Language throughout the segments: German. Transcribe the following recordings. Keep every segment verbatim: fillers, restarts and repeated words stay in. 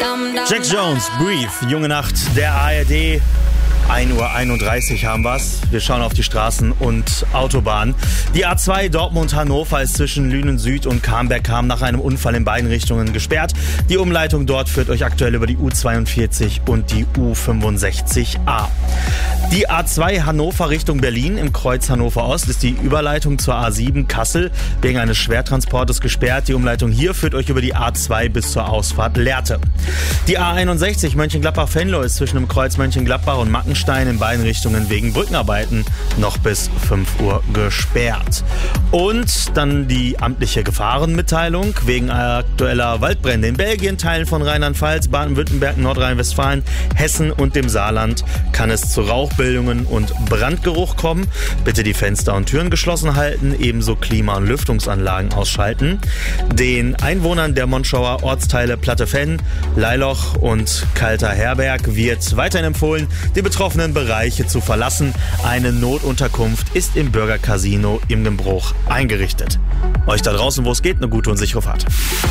Jack Jones, Breathe, Junge Nacht, der A R D. ein Uhr einunddreißig haben wir's. Wir schauen auf die Straßen und Autobahnen. Die A zwei Dortmund-Hannover ist zwischen Lünen Süd und Camberg-Ham nach einem Unfall in beiden Richtungen gesperrt. Die Umleitung dort führt euch aktuell über die U zweiundvierzig und die U fünfundsechzig A. Die A zwei Hannover Richtung Berlin im Kreuz Hannover Ost ist die Überleitung zur A sieben Kassel wegen eines Schwertransportes gesperrt. Die Umleitung hier führt euch über die A zwei bis zur Ausfahrt Lehrte. Die A einundsechzig Mönchengladbach-Venlo ist zwischen dem Kreuz Mönchengladbach und Mackenstein in beiden Richtungen wegen Brückenarbeiten noch bis fünf Uhr gesperrt. Und dann die amtliche Gefahrenmitteilung wegen aktueller Waldbrände in Belgien, Teilen von Rheinland-Pfalz, Baden-Württemberg, Nordrhein-Westfalen, Hessen und dem Saarland kann es zu Rauchbildungen und Brandgeruch kommen. Bitte die Fenster und Türen geschlossen halten, ebenso Klima- und Lüftungsanlagen ausschalten. Den Einwohnern der Monschauer Ortsteile Plattefenn, Leiloch und Kalter Herberg wird weiterhin empfohlen, die betroffenen Bereiche zu verlassen. Eine Notunterkunft ist im Bürgercasino im Gembruch eingerichtet. Euch da draußen, wo es geht, eine gute und sichere Fahrt.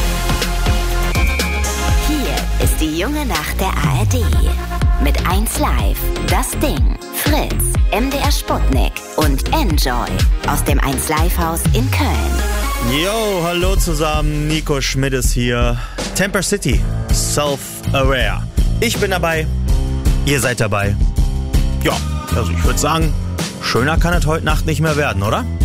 Hier ist die junge Nacht der A R D. Mit eins Live, Das Ding, Fritz, M D R Sputnik und Enjoy aus dem eins Live Haus in Köln. Yo, hallo zusammen, Nico Schmidt ist hier. Temper City, Self-Aware. Ich bin dabei, ihr seid dabei. Ja, also ich würde sagen, schöner kann es heute Nacht nicht mehr werden, oder?